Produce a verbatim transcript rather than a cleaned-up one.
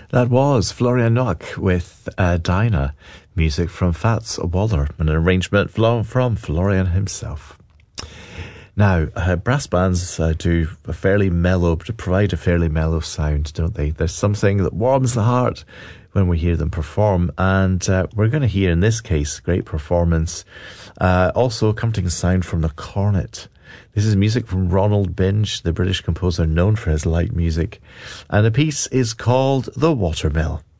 That was Florian Noack with uh, Dinah, music from Fats Waller, and an arrangement from, from Florian himself. Now, uh, brass bands uh, do a fairly mellow, to provide a fairly mellow sound, don't they? There's something that warms the heart when we hear them perform, and uh, we're going to hear, in this case, great performance. Uh, also, comforting sound from the cornet. This is music from Ronald Binge, the British composer known for his light music, and the piece is called The Watermill.